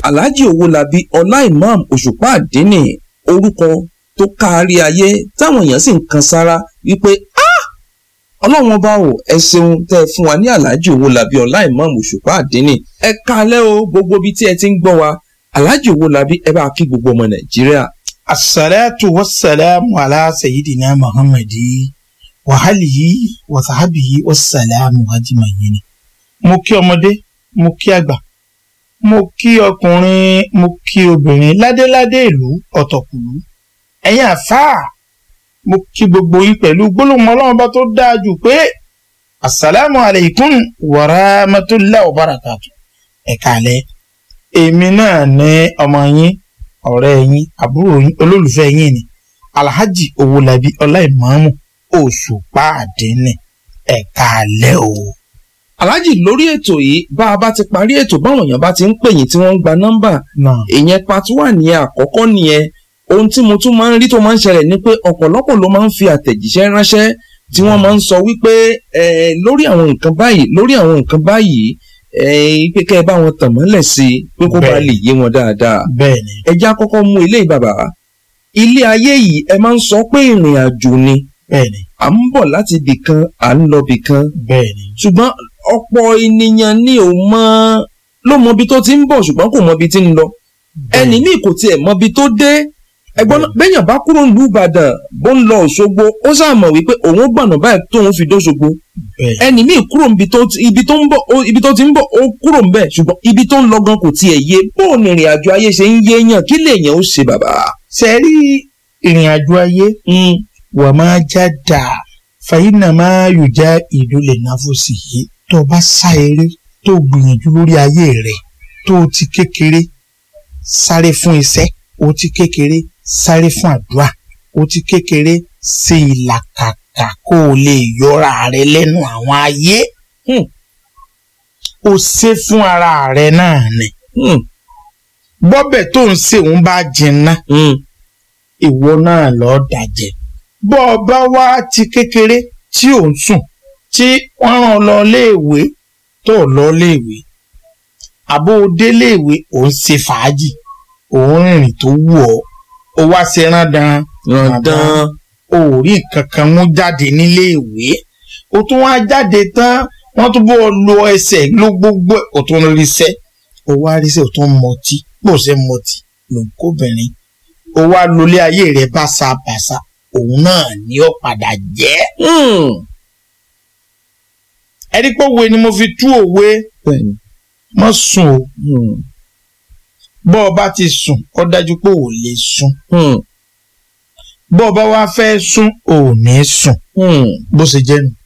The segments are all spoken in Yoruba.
Alhaji Owólabí Ọlá Imam Òṣùpá Àdínì, orúkọ tó kárí ayé táwọn èèyàn sì ń kan sára wípé Ọlọ́run ọba o, ẹ ṣeun tẹ́ fún wa ní Alhaji Owólabí Ọlá Imam Òṣùpá Àdínì. Ẹ kálẹ́ o gbogbo ibi tí ẹ ti ń gbọ́ wa. Alhaji Owólabí, ẹ bá kí gbogbo ọmọ Nàìjíríà. Assalatu wassalamu ala sayyidina Muhammadi wa alihi wa sahbihi wassalamu ajma'in. Mo kí ọmọdé, mo kí àgbà, mo kí ọkùnrin, mo kí obìnrin, ládéládé ìlú, ọ̀tọ̀kùlú. Ẹ̀yin àfáà, mo kí gbogbo yín pẹ̀lú gbólóhùn Ọlọ́run bá tó dáa jù pé assalamu alaikum wa rahmatullahi wa barakatuh. Ẹ káalẹ́. Èmi náà ní ọmọ yín, ọ̀rẹ́ yín, àbúrò yín, olólùfẹ́ yín ni Alhaji Owólabí Ọlá Imam Òṣùpá Àdínì. Ẹ káalẹ́ o. Alhaji, lórí ètò yìí bá a bá ti parí ètò báwọn èèyàn bá ti ń pè yín tí wọ́n ń gba nọ́mbà ìyẹn part 1 nìyẹn, àkọ́kọ́ nìyẹn. Ohun tí mo tún máa ń rí tó máa ń ṣẹlẹ̀ ni pé ọ̀pọ̀lọpọ̀ ló máa ń fi àtẹ̀jíṣẹ́ ránṣẹ́ tí wọ́n máa ń sọ wípé lórí àwọn nǹkan báyìí pé kẹ́ ẹ bá wọn tàn mọ́lẹ̀ sí i pé kó bá lè yé wọn dáadáa. Bẹ́ẹ̀ni. Ẹ já kọ́kọ́ mú ilé bàbá. Ilé ayé yìí ẹ máa ń sọ pé ìrìn àjò ni. Bẹ́ẹ̀ni. À ń bọ̀ láti ibì kan, à ń lọ ibì kan. Bẹ́ẹ̀ni. Ṣùgbọ́n ọ̀pọ̀ ènìyàn ni ló mọ ibi tó ti ń bọ̀ ṣùgbọ́n kò mọ ibi tí ń lọ. Ẹni míì kò tiẹ̀ mọ ibi tó dé. Ẹ̀gbọ́n bẹ́yàn bá kúrò ní Ìbàdàn bó ń lọ Òṣogbo, ó ṣàmọ̀ wípé òun ó gbọ̀nà báyìí tóun fi dóṣogbo. Ẹni míì kúrò ibi tó ti ń bọ̀ ó kúrò ń bẹ̀ ṣùgbọ́n ibi tó ń lọ gan kò tiẹ̀ yé. Bóun ni ìrìn àjò ayé ṣe ń yéèyàn, kí lèèyàn ó ṣe bàbá? Ṣé rí ìrìn àjò ayé wà máa jáda fàyínà máa yòjá ìlú lè náfòsì yìí. Tó bá sá eré tó gbìyànjú lórí ayé rẹ̀, tó ti kékeré sáré fún iṣẹ́, ó ti kékeré sáré fún àdúrà, ó ti kékeré ṣe ìlàkàkà kó o lè yọra rẹ lẹ́nu àwọn ayé. Ó ṣe fún ara rẹ náà ni. Bọ́bẹ̀ tó ń ṣe òun bá jinná, ìwọ náà lọ́ọ́ dàjẹ́. Bọ́ ọ bá wá ti kékeré tí ò ń sùn, tí wọ́n rán lọ léèwé tó lọ léèwé, àbó dé léèwé ò ń ṣe fàájì, òun rìnrìn tó wù ọ́, ó wá ṣe rándan ó rí nǹkan kan mú jáde nílé ìwé, ó tún wá jáde tán wọ́n tún bọ́ lo ẹsẹ̀ ló gbogbo ó tún ríṣẹ́, ó wá ríṣẹ́ ó tún mọtí, bó ṣe mọtí ló ń kóbìnrin, ó wá lólé ayé rẹ̀ báṣabàṣa, òun náà ni ó padà jẹ́. Ẹni pé òwe ni mo fi tú òwe mọ́ sùn o. Bọ́ ọ bá ti sùn ó dájú pé ò lè sùn. Bọ́ ọ bá wá fẹ́ sùn ò ní sùn. Bó ṣe jẹ́ nù.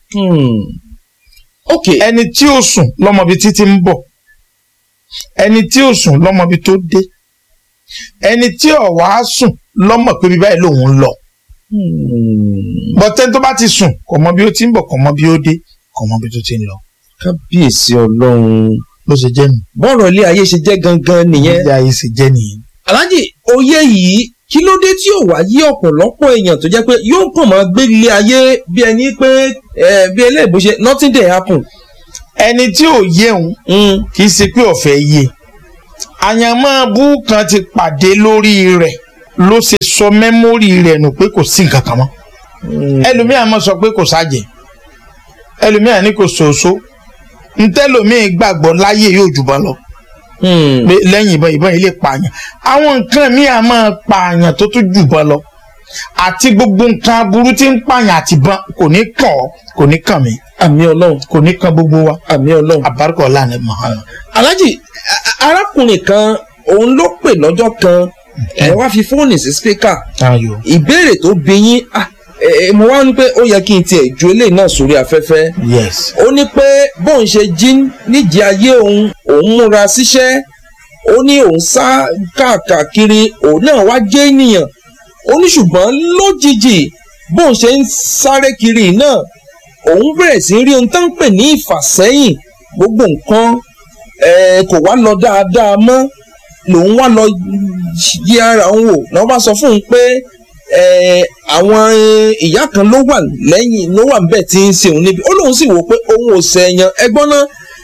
Ẹni tí ó sùn lọ́mọbi títí ń bọ̀, ẹni tí ó sùn lọ́mọbi tó dé, ẹni tí ó wá sùn lọ́mọ pé bíbáyìí lòun lọ. Bọ́tẹ́ tó bá ti sùn kò mọ bí ó ti ń bọ̀, kò mọ bí ó dé, kò mọ bí tó ti ń lọ. Kábíyèsí Ọlọ́run. Bó ṣe jẹ́ nù. Bọ́rọ̀ ilé ayé ṣe jẹ́ gangan nìyẹn. Ilé ayé ṣe jẹ́ nìyẹn. Alhaji, oyè yìí kí ló dé tí ò wá yí ọ̀pọ̀lọpọ̀ èèyàn tó jẹ́ pé yóò kàn máa gbé ilé ayé bí ẹni pé bí eléèbó ṣe nothing dey happen. Ẹni tí ò yéhun kì í ṣe pé ọ̀fẹ́ yé. Àyànmọ́ bú kan ti pàdé lórí rẹ̀ ló ṣe sọ mẹ́mórì rẹ̀ nù pé kò sí nǹkan kan mọ́. Ẹlòmíà máa sọ pé kò sájẹ, ẹlòmíà ní kò ṣoṣo, ntẹ́lòmíì gbàgbọ́ láyé yóò jùbọ́ lọ. Lẹ́yìn ìbọn ilé pààyàn, àwọn nǹkan míì á máa pààyàn tó tún jùbọ́ lọ, àti gbogbo nǹkan aburú tí ń pààyàn àti ìbọn kò ní kàn ọ́, kò ní kàn mí. Àmín Ọlọ́run. Kò ní kàn gbogbo wa. Àmín Ọlọ́run. Àbárúkọ Ọlọ́run Muhammad. Alhaji, arákùnrin kan òun ló pè lọ́jọ́ kan, ẹ wá fi fóònù sí spíkà, ìbéèrè tó bí yín, mo wá ní pé ó yẹ kí n tiẹ̀ ju eléyìí náà sórí afẹ́fẹ́. Yes. Ó ní pé bóun ṣe jí níjì ayé òun múra síṣẹ́, ó ní òun sá káàkiri, òun náà wá jẹ́ ènìyàn, ó ní ṣùgbọ́n lójijì bóun ṣe ń sáré kiri náà òun bẹ̀rẹ̀ sí rí ohun tó ń pè ní ìfàsẹ́yìn, gbogbo nǹkan kò wá lọ dáadáa mọ́, lòun wá lọ yí ara òun wò, náà wá sọ fún un pé àwọn ìyá kan ló wà lẹ́yìn ló wà níbẹ̀ tí ń ṣe òun níbi, ó lóun sì wò pé òun ò sẹ̀yàn. Ẹgbọ́n náà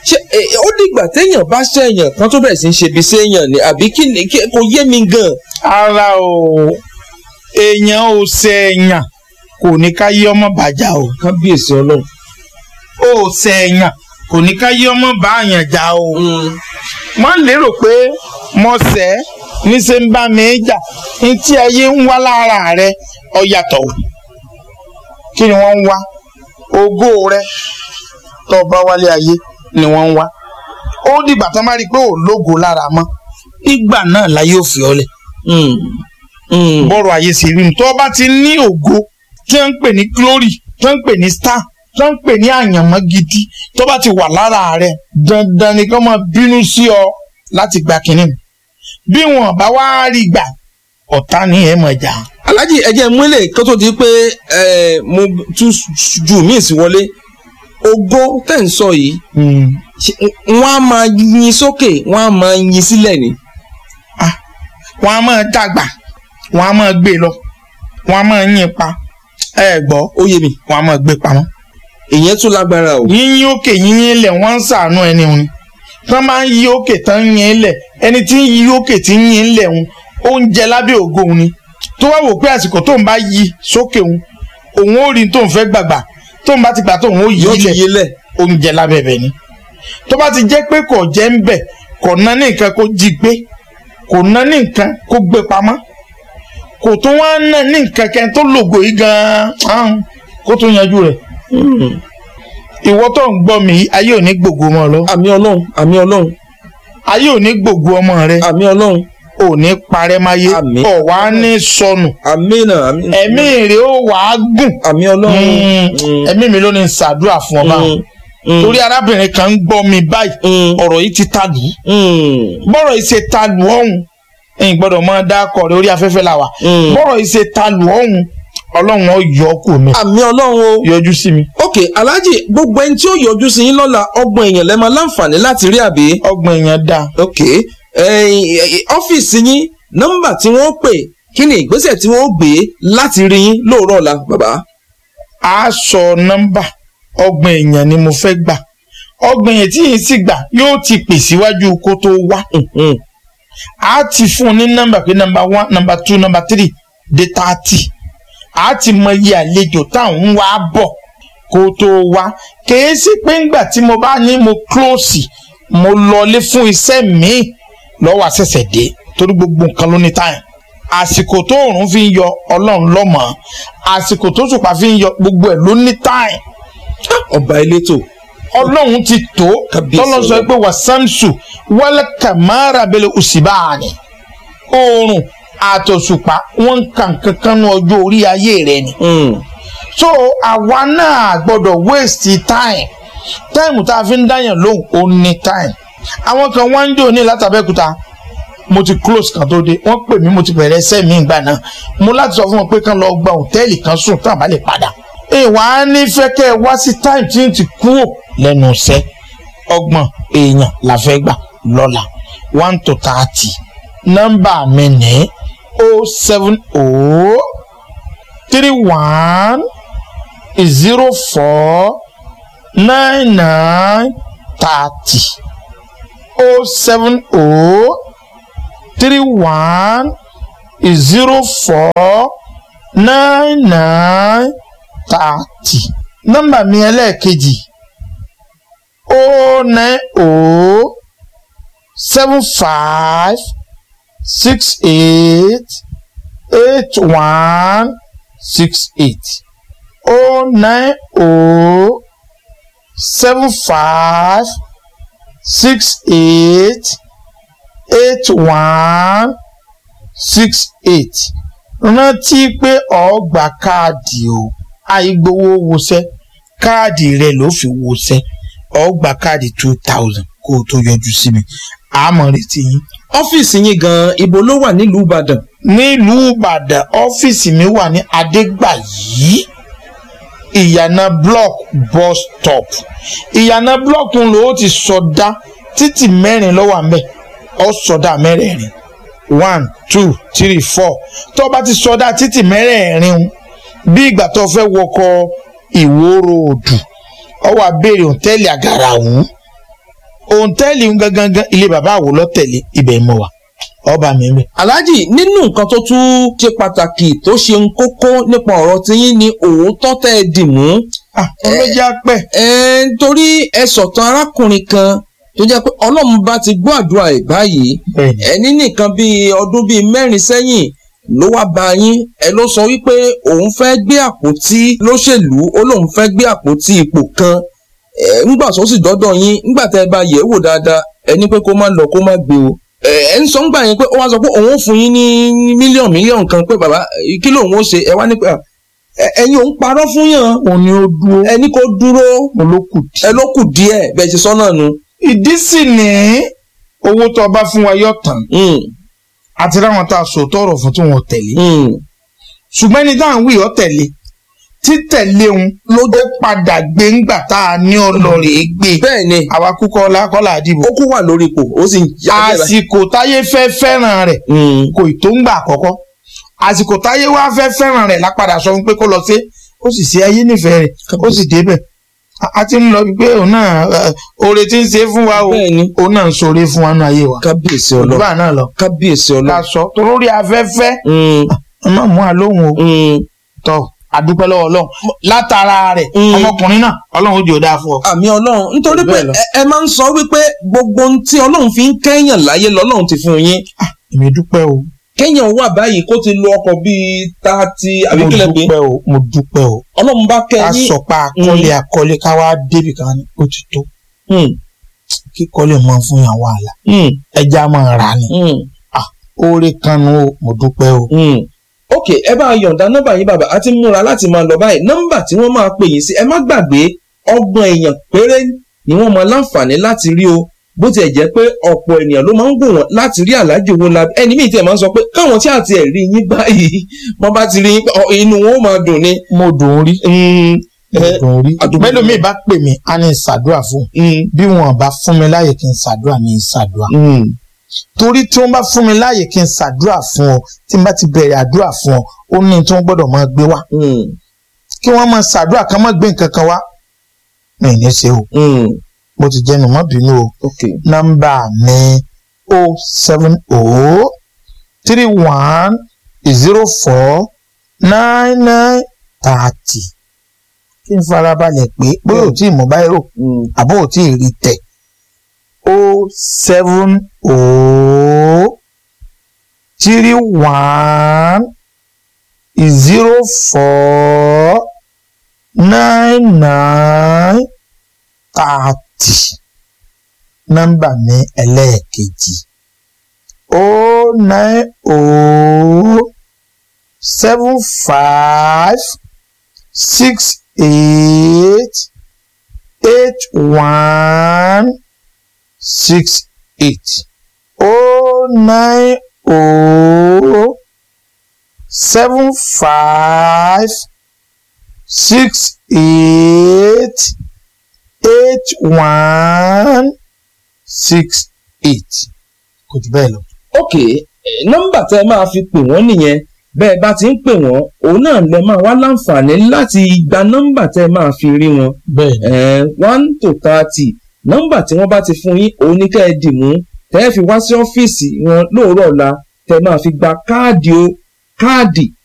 ṣé ó dìgbà téèyàn bá ṣẹ̀yàn kan tó bẹ̀rẹ̀ sí í ṣe bí séèyàn ni àbí kí ni kò yé mi gan. ara o èèyàn ò ṣẹ̀yàn kò ní ká yí ọmọ bàjá o. kábíyèsí ọlọ́run. ó ṣẹ̀yàn kò ní ká yí ọmọ bá àyàn jà o. wọ́n lérò pé mo ṣẹ̀ níṣẹ́ ń bá mi jà ní tí ayé ń wá lára rẹ̀ ó yàtọ̀ o. kí ni wọ́n ń wá? ògo rẹ̀ tó bá wálé ayé ni wọ́n ń wá. ó dìgbà tó má rí i pé ò lógo lára mọ́ ìgbà náà láyé ò fi ọlẹ̀. bọ́rọ̀ ayé sì rí mi tó bá ti ní ògo tí wọ́n ń pè ní glory tí wọ́n ń pè ní star tí wọ́n ń pè ní àyànmọ́ gidi tó bá ti wà lára rẹ̀ dandan ni kó máa bínú sí ọ láti gba kínní mi. bí wọn bá wá rí gbà ọ̀tá ni ẹ̀ mọ̀ jà. Alhaji ẹ jẹ́ múlẹ̀ kó tó di pé mo tún ju míì sí wọlé ògo tẹ̀ ń sọ yìí wọ́n á máa yin sókè wọ́n á máa yin sílẹ̀ ni. wọ́n á máa dàgbà wọ́n á máa gbé lọ wọ́n á máa yin pa ẹ gbọ́ ó yé mi wọ́n á máa gbé pamọ́. ìyẹn tún lágbára o. yíyín òkè yíyín ilẹ̀ wọ́n ń ṣàánú ẹni òun ni tán máa ń yí òkè tán ń yin ilẹ̀ ẹni tí ń yí òkè tí ń yin ilẹ̀ òun oúnjẹ lábẹ́ ògo òun ni tó wá wò pé àsìkò tóun bá yí sókè òun ó rí tóun fẹ́ gbàgbà tóun bá ti gbà tóun ó yí ilẹ̀ oúnjẹ lábẹ́ bẹ̀ ni tó bá ti jẹ́ pé kò jẹ́ ń bẹ̀ kò ná ní nǹkan kó jí gbé kò ná ní nǹkan kó gbé pamọ́ kò tó wá ná ní nǹkan kẹ́ tó lògò yìí gan-an kó tó yanjú rẹ̀. ìwọ tó ń gbọ́ mi ayé ò ní gbògo ọmọ lọ. àmì ọlọ́run àmì ọlọ́run. ayé ò ní gbògo ọmọ rẹ. àmì ọlọ́run. ò ní parẹ́ máyé. àmì. ọ̀ wá ní sọnù. àmì náà àmì. ẹ̀mí rẹ̀ ó wà á gùn. àmì ọlọ́run. ẹ̀mí mi ló ní ṣàdúrà fún ọba. torí arábìnrin kan ń gbọ́ mi báyìí ọ̀rọ̀ yìí ti ta lù ú. bọ́rọ̀ yìí ṣe ta lù ọ̀hún ẹ̀yin gbọ́dọ̀ máa dá ọkọ̀ rẹ̀ orí afẹ́fẹ́ la wà. bọ́rọ̀ yìí ṣe ta lù ọ̀hún ọlọ́run ó yọ kù mí. àmì ọlọ́run o. yọjú sí mi. ok Alhaji gbogbo ẹni tí ó yọjú sí yín lọ́la ọgbọ̀n èèyàn lẹ́ máa láǹfààní láti rí àbí. ọgbọ̀n èèyàn dá. ok ọ́fíìsì yín nọ́mbà tí wọ́n pè kí ni ìgbésẹ̀ tí wọ́n gbé láti rí yín lóòrọ̀ ọ̀la bàbá. a sọ nọ́mbà ọgbọ̀n èèyàn ni mo fẹ́ gbà ọgbọ̀n èèyàn tí yìí sì gbà yóò ti pè síwájú kó tó wá. a ti fún un ní nọ́mbà pé nọ́mbà 1 nọ́mbà 2 nọ́mbà 3 dé 30 a ti mọ iye àlejò táwọn ń wá bọ̀ kó tó wá kìí sí pé ńgbà tí mo bá ní mo close mo lọlé fún iṣẹ́ míì lọ́wọ́ àṣẹ̀ṣẹ̀ dé torí gbogbo nǹkan ló ní time àsìkò tó òòrùn fi ń yọ ọlọ́run lọ́mọ àsìkò tó ṣùpá fi ń yọ gbogbo ẹ̀ ló ní time. ọba elétò ọlọ́run ti tó tọ́lọ́ sọ pé wàsánsù wal kamara bil usibani oòrùn àtòṣùpá wọn kàn kankan ní ọjọ́ orí ayé rẹ ni. so àwa náà gbọ́dọ̀ waste time tá a fi ń dáyàn lóhùn ó ní time. àwọn kan wá ń dé òní látàbẹ́kúta mo ti close kan tó dé wọ́n pè mí mo ti bẹ̀rẹ̀ ẹsẹ̀ mi ìgbà náà mo láti sọ fún wọn pé kán lọ gba hòtẹ́ẹ̀lì kan sùn tán àbá lè padà. ìwà á ní fẹ́ kẹ́ ẹ wá sí time tí n ti kúrò lẹ́nu iṣẹ́ ọgbọ̀n èèyàn la fẹ́ gbà lọ́la 1 to 30 nọ́mbà mi ní 070 31 04 99 30 070 31 04 99 30 nọ́mbà mi ẹlẹ́ẹ̀kejì 090 75 68 81 68 090 75 68 81 68 rántí pé o gba káàdì o àìgbowó wọṣẹ́ káàdì rẹ ló fi wọṣẹ́ o gba káàdì 2000 kó o tó yọjú sí mi àmọ́ retí yín. ọ́fíìsì yín gan ibo ló wà nílùú Ìbàdàn. nílùú Ìbàdàn ọ́fíìsì mi wà ní Adégbàyí ìyànà block bus stop ìyànà block ń lò ó ti sọdá títì mẹ́rin ló wà ńbẹ̀ ó sọdá mẹ́rẹ̀ẹ̀rin 1 2 3 4 tó bá ti sọdá títì mẹ́rẹ̀ẹ̀rin bí ìgbà tó fẹ́ wọkọ̀ Ìwó Róòdù ó wá béèrè hòtẹ́ẹ̀lì Àgàràwú òǹtẹ́ẹ̀lì gangan ilé bàbá àwò lọ tẹ̀lé ibẹ̀ mọ̀ wá ọba mi bẹ̀. Alhaji, nínú nǹkan tó tún ṣe pàtàkì tó ṣe ń kókó nípa ọ̀rọ̀ tiyín ni òótọ́ tẹ́ ẹ dì mú. ọlọ́jà pẹ́. Torí ẹ sọ̀tàn arákùnrin kan tó jẹ́ pé Ọlọ́run bá ti gbọ́ àdúrà ẹ̀ báyìí ẹni nìkan bíi ọdún bíi 4 sẹ́yìn ló wá bá yín ẹ ló sọ wípé òun fẹ́ gbé àpótí lóṣèlú ó lóun fẹ́ gbé àpótí ipò kan ńgbà tó sì dọ́dọ̀ yín ńgbà tẹ́ ẹ bá yẹ̀ wò dáadáa ẹni pé kó má lọ kó má gbé o ẹ ń sọ ńgbà yẹn pé ó wá sọ pé òun ó fún yín ní mílíọ̀nù kan pé bàbá kí lòun ó ṣe ẹ wá ní pé ẹ̀yin òun parọ́ fún yàn òun ni ó dúró ẹni kó dúró ẹ ló kù díẹ̀ bẹ́ẹ̀ ṣe sọ náà nu. ìdí sì ní owó tó o bá fún wa yọ tán àti ráwọn tá a sòótọ́ ọ̀rọ̀ fún tí wọ́n tẹ̀lé ṣùgbọ́n ẹni dáhùn wí ọ tẹ̀lé títẹ̀lé òun ló dé padà gbé ńgbà tá a ní ọlọ́rẹ̀ gbé bẹ́ẹ̀ ni àwa kúkọ́ kọ́lá àdìbò ó kú wà lórí ipò ó sì ń yá àsìkò táyé fẹ́ fẹ́ràn rẹ̀ kò ì tó ń gbà àkọ́kọ́ àsìkò táyé wá fẹ́ fẹ́ràn rẹ̀ lápadà sọ fún pé kó lọ sí ó sì ṣe ayé nífẹ̀ẹ́ rẹ̀ ó sì débẹ̀ a ti ń lọ pé òun náà oore tí ń ṣe fún wa o òun náà ń ṣoore fún wa ní ayé wa kábíyèsí Ọlọ́run òdúbà náà lọ kábíyèsí Ọlọ́run ká sọ torí afẹ́fẹ́ ọmọ mú àlóhùn o tọ́ àdúpẹ́ lọ́wọ́ Ọlọ́run látara rẹ̀ ọmọkùnrin náà Ọlọ́run ó jẹ́ òdà fún ọ. àmì Ọlọ́run nítorí pé ẹ máa ń sọ wípé gbogbo ohun tí Ọlọ́run fi ń kẹ́yàn láyé lọ́lọ́run ti fún yín. èmi dúpẹ́ o. kẹ́yàn wà báyìí kó ti lo ọkọ̀ bíi 30 àbí kílẹ̀ pé. mo dúpẹ́ o. Ọlọ́run bá kẹ́ yín. ká sọ pé akọ́lé ká wá débì kan ní ó ti tó. kíkọ́lé máa fún yàn wàhálà. ẹja máa rà ní. oore kan nu mo dúpẹ́ o. ok ẹ bá yọ̀ǹda nọ́mbà yín bàbá a ti múra láti máa lọ báyìí nọ́mbà tí wọ́n máa pè yín sí ẹ má gbàgbé 30 èèyàn péré ni wọ́n máa láǹfààní láti rí o bó tiẹ̀ jẹ́ pé ọ̀pọ̀ ènìyàn ló máa ń gùn wọ́n láti rí Alhaji Owólabí ẹni míì tí ẹ máa ń sọ pé káwọn tí àti ẹ̀ rí yín báyìí wọ́n bá ti rí yín inú wọn ó máa dùn ni. mo dùn rí mélòó mi bá pè mí a ní ìsàdúrà fún bí wọn bá fún mi láàyè kí n ṣàdúrà ní ìsàdúrà torí tí wọ́n bá fún mi láàyè kí n ṣàdúrà fún ọ tí n bá ti bẹ̀rẹ̀ àdúrà fún ọ ó ní tí wọ́n gbọ́dọ̀ máa gbé wá kí wọ́n máa ṣàdúrà kan máa gbé nǹkan kan wá mi ní ṣe o mo ti jẹnu mọ́ bínú o nọ́mbà mi 07031049930 kí n farabalẹ̀ pé bóyá ò tí ì mú báyìí rò àbó ò tí ì rí tẹ̀ 07031049930 nọ́mbà mi ẹlẹ́ẹ̀kejì 09075688168 kò jù bẹ́ẹ̀ lọ. ok nọ́mbà tẹ́ máa fi pè wọ́n nìyẹn bẹ́ẹ̀ bá ti ń pè wọ́n òun náà lẹ máa wá láǹfààní láti gba nọ́mbà tẹ́ máa fi rí wọn. bẹ́ẹ̀ 1 to 30 nọ́mbà tí wọ́n bá ti fún yín òun ní kẹ́ ẹ dì mú tẹ́ ẹ fi wá sí ọ́fíìsì wọn lóòrọ̀ ọ̀la tẹ́ máa fi gba káàdì